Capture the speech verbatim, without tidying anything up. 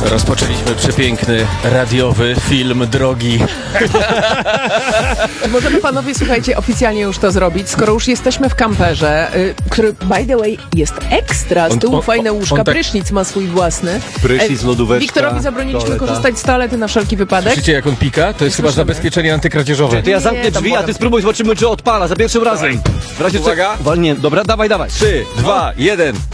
Rozpoczęliśmy przepiękny, radiowy film Drogi. Możemy panowie, słuchajcie, oficjalnie już to zrobić, skoro już jesteśmy w kamperze, y, który, by the way, jest ekstra. Z On- tyłu on- fajne łóżka, on tak- prysznic ma swój własny. Prysznic, E, lodóweczka, Wiktorowi zabroniliśmy toaleta. korzystać z toalety na wszelki wypadek. Wiecie, jak on pika? To jest chyba Słyszymy. zabezpieczenie antykradzieżowe. To ja Nie, zamknę tam drzwi, a mogę- ty spróbuj, zobaczymy, czy odpala za pierwszym razem. W razie Uwaga. Czy... Walnie. Dobra, dawaj, dawaj. Trzy, dwa, jeden.